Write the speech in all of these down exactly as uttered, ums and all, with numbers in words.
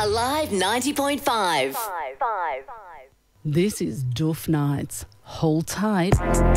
Alive ninety point five. This is Doof Nights. Hold tight.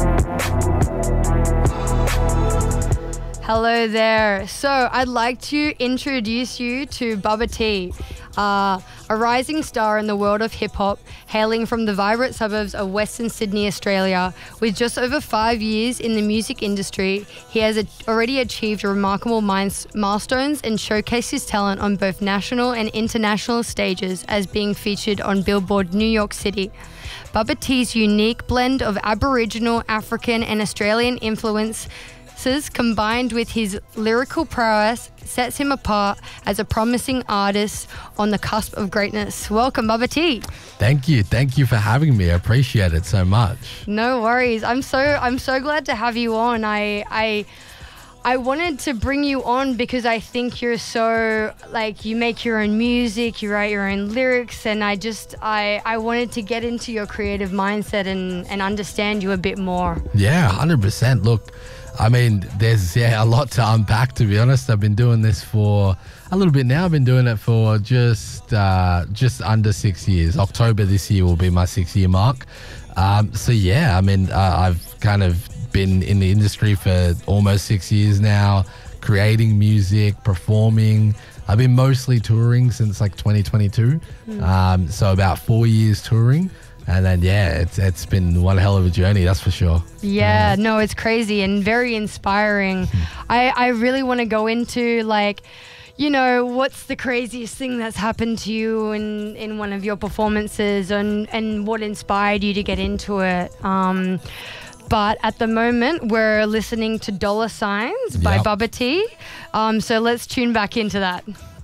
Hello there. So I'd like to introduce you to Bubba T, uh, a rising star in the world of hip-hop, hailing from the vibrant suburbs of Western Sydney, Australia. With just over five years in the music industry, he has a- already achieved remarkable miles- milestones and showcased his talent on both national and international stages, as being featured on Billboard New York City. Bubba T's unique blend of Aboriginal, African and Australian influence combined with his lyrical prowess sets him apart as a promising artist on the cusp of greatness. Welcome, Bubba T. Thank you. Thank you for having me. I appreciate it so much. No worries. I'm so I'm so glad to have you on. I I I wanted to bring you on because I think you're so, like, you make your own music, you write your own lyrics, and I just, I, I wanted to get into your creative mindset and, and understand you a bit more. Yeah, one hundred percent. Look, I mean, there's yeah, a lot to unpack, to be honest. I've been doing this for a little bit now. I've been doing it for just uh, just under six years. October this year will be my six-year mark. Um, so, yeah, I mean, uh, I've kind of been in the industry for almost six years now, creating music, performing. I've been mostly touring since like twenty twenty-two. Mm. Um, so about four years touring. And then, yeah, it's it's been one hell of a journey, that's for sure. Yeah, um, no, it's crazy and very inspiring. I, I really want to go into, like, you know, what's the craziest thing that's happened to you in, in one of your performances, and, and what inspired you to get into it. Um, but at the moment, we're listening to Dollar Signs by Yep. Bubba T. Um, so let's tune back into that.